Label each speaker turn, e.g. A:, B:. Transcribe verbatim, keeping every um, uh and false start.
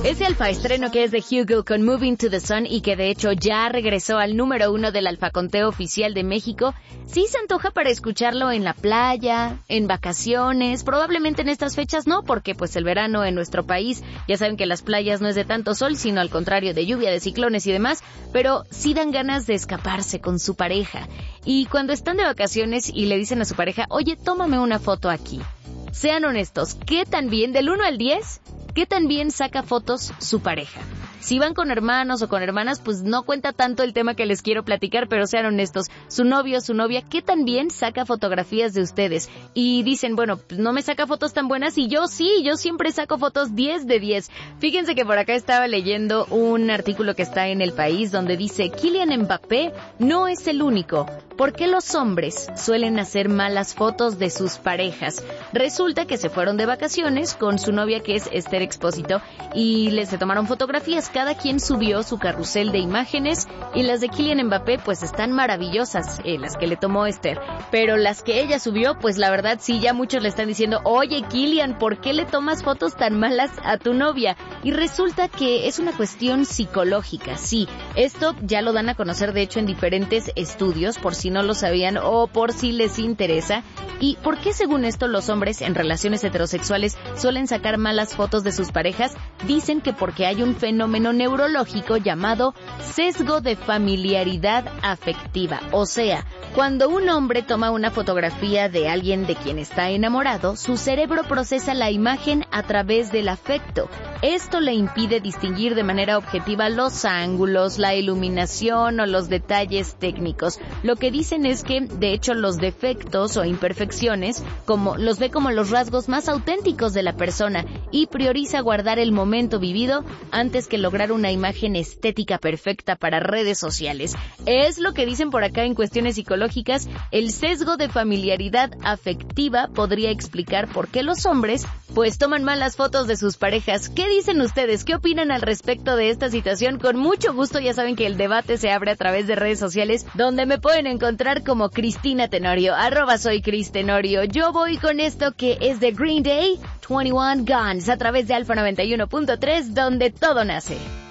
A: Ese alfaestreno que es de Hugo con Moving to the Sun y que de hecho ya regresó al número uno del alfaconteo oficial de México, sí se antoja para escucharlo en la playa, en vacaciones, probablemente en estas fechas no, porque pues el verano en nuestro país, ya saben que las playas no es de tanto sol, sino al contrario de lluvia, de ciclones y demás, pero sí dan ganas de escaparse con su pareja. Y cuando están de vacaciones y le dicen a su pareja, oye, tómame una foto aquí. Sean honestos, ¿qué tan bien, del uno al diez, qué tan bien saca fotos su pareja? Si van con hermanos o con hermanas, pues no cuenta tanto el tema que les quiero platicar, pero sean honestos, su novio o su novia, ¿qué tan bien saca fotografías de ustedes? Y dicen, bueno, pues no me saca fotos tan buenas, y yo sí, yo siempre saco fotos diez de diez. Fíjense que por acá estaba leyendo un artículo que está en El País, donde dice, Kylian Mbappé no es el único. ¿Por qué los hombres suelen hacer malas fotos de sus parejas? Resulta que se fueron de vacaciones con su novia, que es Esther Expósito, y les se tomaron fotografías. Cada quien subió su carrusel de imágenes y las de Kylian Mbappé pues están maravillosas, eh, las que le tomó Esther. Pero las que ella subió, pues la verdad sí, ya muchos le están diciendo, oye Kylian, ¿por qué le tomas fotos tan malas a tu novia? Y resulta que es una cuestión psicológica, sí. Esto ya lo dan a conocer de hecho en diferentes estudios, por si no lo sabían o por si les interesa. ¿Y por qué según esto los hombres en relaciones heterosexuales suelen sacar malas fotos de sus parejas? Dicen que porque hay un fenómeno neurológico llamado sesgo de familiaridad afectiva. O sea, cuando un hombre toma una fotografía de alguien de quien está enamorado, su cerebro procesa la imagen a través del afecto. Esto le impide distinguir de manera objetiva los ángulos, la iluminación o los detalles técnicos. Lo que dicen es que, de hecho, los defectos o imperfecciones como los ve como los rasgos más auténticos de la persona y prioriza guardar el momento vivido antes que lograr una imagen estética perfecta para redes sociales. Es lo que dicen por acá en cuestiones psicológicas. El sesgo de familiaridad afectiva podría explicar por qué los hombres pues toman malas fotos de sus parejas. ¿Qué dicen ustedes? ¿Qué opinan al respecto de esta situación? Con mucho gusto, ya saben que el debate se abre a través de redes sociales, donde me pueden encontrar como Cristina Tenorio, arroba soy Cris Tenorio. Yo voy con esto que es de Green Day, veintiuno Guns, a través de Alfa noventa y uno punto tres, donde todo nace.